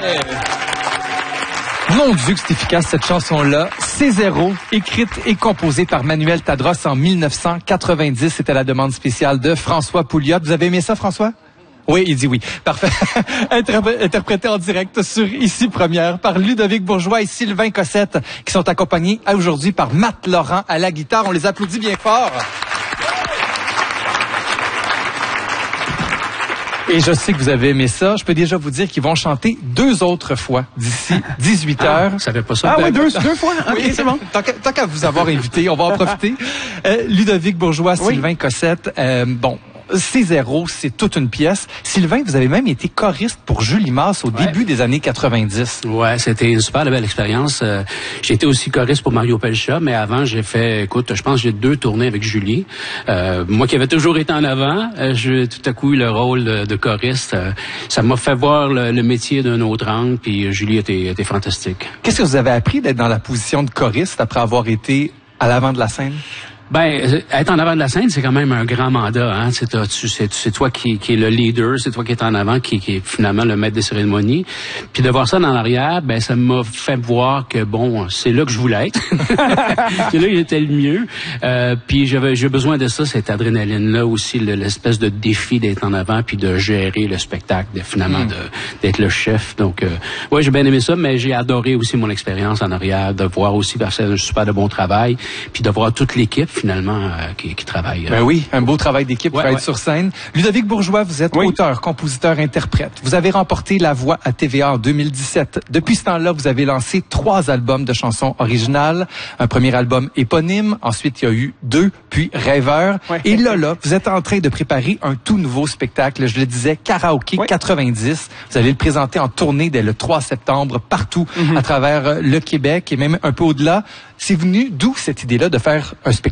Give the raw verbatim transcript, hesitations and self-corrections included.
Mon Dieu que c'est efficace cette chanson-là. C'est zéro, écrite et composée par Manuel Tadros en mille neuf cent quatre-vingt-dix. C'était la demande spéciale de François Pouliot. Vous avez aimé ça, François? Oui, il dit oui. Parfait. Interprété en direct sur Ici Première par Ludovic Bourgeois et Sylvain Cossette, qui sont accompagnés aujourd'hui par Matt Laurent à la guitare. On les applaudit bien fort. Et je sais que vous avez aimé ça. Je peux déjà vous dire qu'ils vont chanter deux autres fois d'ici dix-huit heures. Ah, ça fait pas ça. Ah oui, deux, deux fois? OK, oui, c'est bon. Tant qu'à, tant qu'à vous avoir invité, on va en profiter. Euh, Ludovic Bourgeois, oui. Sylvain Cossette. Euh, bon, C'est zéro, c'est toute une pièce. Sylvain, vous avez même été choriste pour Julie Masse au ouais. début des années quatre-vingt-dix. Ouais, c'était une super belle expérience. Euh, j'ai été aussi choriste pour Mario Pelcha, mais avant, j'ai fait, écoute, je pense que j'ai deux tournées avec Julie. Euh, moi qui avais toujours été en avant, euh, j'ai tout à coup eu le rôle de, de choriste. Euh, ça m'a fait voir le, le métier d'un autre angle, puis Julie était, était fantastique. Qu'est-ce que vous avez appris d'être dans la position de choriste après avoir été à l'avant de la scène? Ben, être en avant de la scène, c'est quand même un grand mandat. Hein? C'est, tu, c'est, c'est toi qui, qui est le leader, c'est toi qui est en avant, qui, qui est finalement le maître des cérémonies. Puis de voir ça dans l'arrière, ben ça m'a fait voir que bon, c'est là que je voulais être. C'est là que j'étais le mieux. Euh, puis j'avais, j'ai besoin de ça, cette adrénaline-là aussi, le, l'espèce de défi d'être en avant, puis de gérer le spectacle, de, finalement mmh. de, d'être le chef. Donc, euh, ouais, j'ai bien aimé ça, mais j'ai adoré aussi mon expérience en arrière, de voir aussi parce que c'est un super de bon travail, puis de voir toute l'équipe finalement euh, qui, qui travaille. Euh... Ben oui, un beau travail d'équipe ouais, pour ouais. être sur scène. Ludovic Bourgeois, vous êtes oui. auteur, compositeur, interprète. Vous avez remporté la voix à T V A en deux mille dix-sept. Depuis ce temps-là, vous avez lancé trois albums de chansons originales. Un premier album éponyme, ensuite il y a eu deux, puis Rêveur. Ouais. Et là, là, vous êtes en train de préparer un tout nouveau spectacle, je le disais, Karaoké ouais. quatre-vingt-dix. Vous allez le présenter en tournée dès le trois septembre partout mm-hmm. à travers le Québec et même un peu au-delà. C'est venu d'où cette idée-là de faire un spectacle?